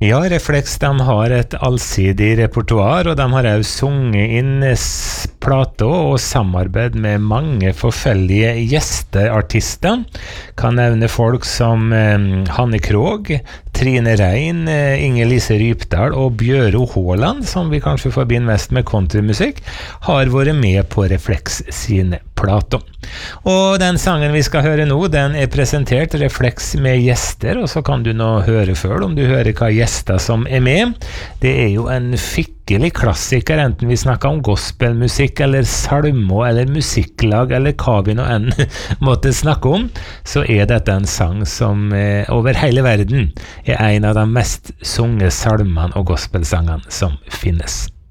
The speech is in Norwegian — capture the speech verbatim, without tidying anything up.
Ja, Reflex, de har et allsidig repertoar, og de har også sunget inn plater og samarbeid med mange forskjellige gjesteartister. Kan nevne folk som eh, Hanne Krogh, Trine Rein, eh, Inger Lise Rypdal og Bjøro Håland, som vi kanskje forbinder mest med countrymusikk, har vært med på Reflex sine plater. Og den sangen vi skal høre nå, den er presentert Reflex med gjester, og så kan du nå høre før om du hører hva gjester som er med. Det er jo en skikkelig klassiker, enten vi snakker om gospelmusikk eller salmer eller musikklag eller hva vi nå enn måtte snakke om, så er dette en sang som eh, over hele verden er en av de mest sunge salmene og gospelsangene som finnes.